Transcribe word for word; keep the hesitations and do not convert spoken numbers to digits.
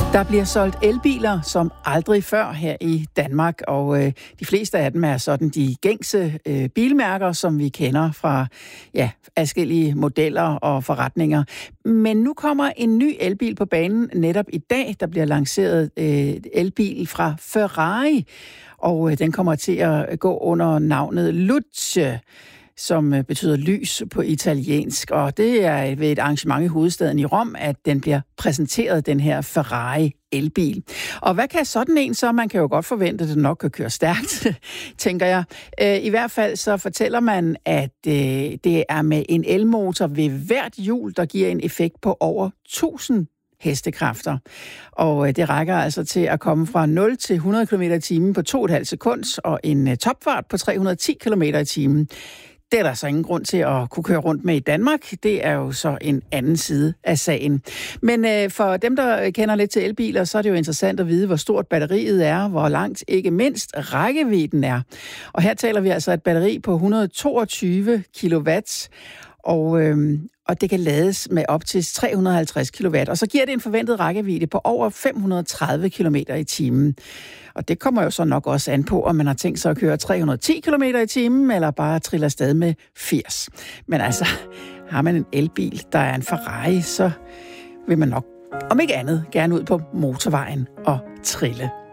Der bliver solgt elbiler som aldrig før her i Danmark, og øh, de fleste af dem er sådan de gængse øh, bilmærker, som vi kender fra ja, forskellige modeller og forretninger. Men nu kommer en ny elbil på banen netop i dag. Der bliver lanceret øh, elbil fra Ferrari, og øh, den kommer til at gå under navnet Luce, som betyder lys på italiensk. Og det er ved et arrangement i hovedstaden i Rom, at den bliver præsenteret, den her Ferrari elbil. Og hvad kan sådan en så? Man kan jo godt forvente, at den nok kan køre stærkt, tænker jeg. I hvert fald så fortæller man, at det er med en elmotor ved hvert hjul, der giver en effekt på over tusind hestekræfter. Og det rækker altså til at komme fra nul til hundrede kilometer i timen på to komma fem sekund og en topfart på tre hundrede og ti kilometer i timen. Det er der så ingen grund til at kunne køre rundt med i Danmark. Det er jo så en anden side af sagen. Men øh, for dem, der kender lidt til elbiler, så er det jo interessant at vide, hvor stort batteriet er, hvor langt ikke mindst rækkevidden er. Og her taler vi altså et batteri på et hundrede og toogtyve kilowatt, og, øh, og det kan lades med op til tre hundrede og halvtreds kilowatt. Og så giver det en forventet rækkevidde på over fem hundrede og tredive kilometer i timen. Og det kommer jo så nok også an på, om man har tænkt sig at køre tre hundrede og ti kilometer i timen, eller bare trille afsted med firs. Men altså, har man en elbil, der er en Ferrari, så vil man nok, om ikke andet, gerne ud på motorvejen og trille.